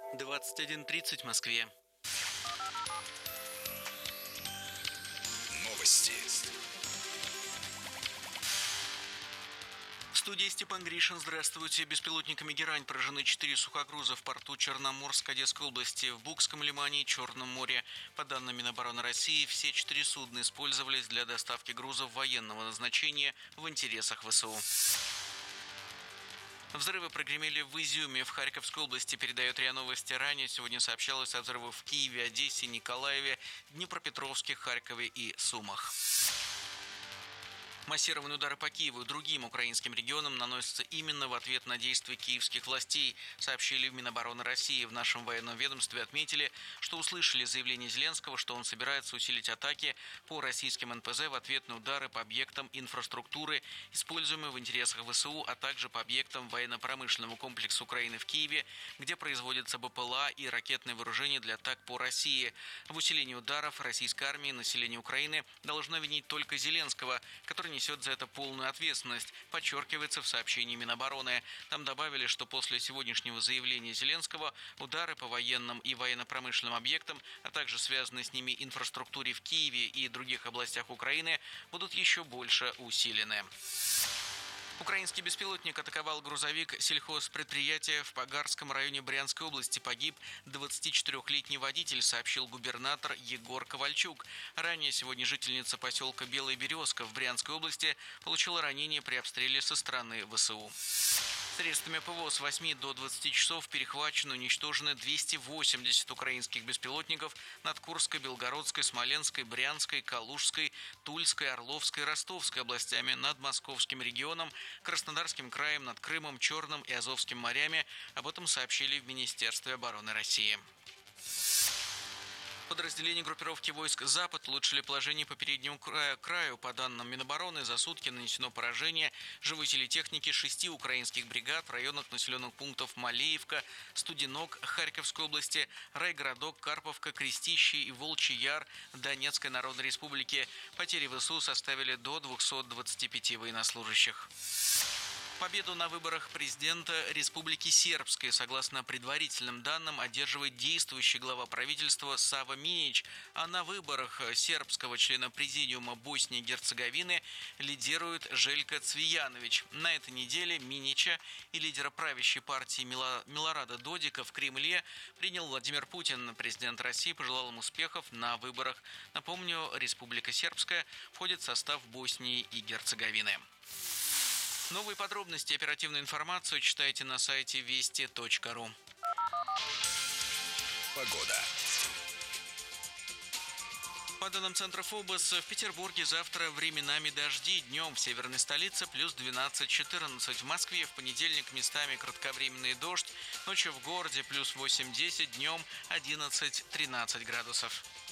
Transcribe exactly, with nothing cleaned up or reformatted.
двадцать один тридцать в Москве. Новости. В студии Степан Гришин. Здравствуйте. Беспилотниками «Герань» поражены четыре сухогруза в порту Черноморск Одесской области, в Букском лимане и Черном море. По данным Минобороны России, все четыре судна использовались для доставки грузов военного назначения в интересах ВСУ. Взрывы прогремели в Изюме, в Харьковской области, передает РИА Новости. Ранее сегодня сообщалось о взрывах в Киеве, Одессе, Николаеве, Днепропетровске, Харькове и Сумах. Массированные удары по Киеву и другим украинским регионам наносятся именно в ответ на действия киевских властей, сообщили в Минобороны России. В нашем военном ведомстве отметили, что услышали заявление Зеленского, что он собирается усилить атаки по российским эн пэ зэ в ответ на удары по объектам инфраструктуры, используемые в интересах ВСУ, а также по объектам военно-промышленного комплекса Украины в Киеве, где производятся бэ пэ эл а и ракетное вооружение для атак по России. В усилении ударов российской армии население Украины должно винить только Зеленского, который несет за это полную ответственность, подчеркивается в сообщении Минобороны. Там добавили, что после сегодняшнего заявления Зеленского удары по военным и военно-промышленным объектам, а также связанной с ними инфраструктуре в Киеве и других областях Украины будут еще больше усилены. Украинский беспилотник атаковал грузовик сельхозпредприятия в Погарском районе Брянской области. Погиб двадцатичетырёхлетний водитель, сообщил губернатор Егор Ковальчук. Ранее сегодня жительница поселка Белая Березка в Брянской области получила ранение при обстреле со стороны ВСУ. Средствами пэ вэ о с восьми до двадцати часов перехвачено и уничтожены двести восемьдесят украинских беспилотников над Курской, Белгородской, Смоленской, Брянской, Калужской, Тульской, Орловской, Ростовской областями, над Московским регионом, Краснодарским краем, над Крымом, Черным и Азовским морями. Об этом сообщили в Министерстве обороны России. Подразделения группировки войск «Запад» улучшили положение по переднему краю. краю. По данным Минобороны, за сутки нанесено поражение живой силе техники шести украинских бригад в районах населенных пунктов Малеевка, Студенок Харьковской области, райгородок Карповка, Крестище и Волчий Яр Донецкой Народной Республики. Потери ВСУ составили до двухсот двадцати пяти военнослужащих. Победу на выборах президента Республики Сербской, согласно предварительным данным, одерживает действующий глава правительства Сава Минич, а на выборах сербского члена президиума Боснии и Герцеговины лидирует Желько Цвиянович. На этой неделе Минича и лидера правящей партии Милорада Додика в Кремле принял Владимир Путин. Президент России пожелал им успехов на выборах. Напомню, Республика Сербская входит в состав Боснии и Герцеговины. Новые подробности и оперативную информацию читайте на сайте вести точка ру. Погода. По данным Центра ФОБОС, в Петербурге завтра временами дожди. Днем в северной столице плюс двенадцать-четырнадцать. В Москве в понедельник местами кратковременный дождь. Ночью в городе плюс восемь-десять. Днем одиннадцать-тринадцать градусов.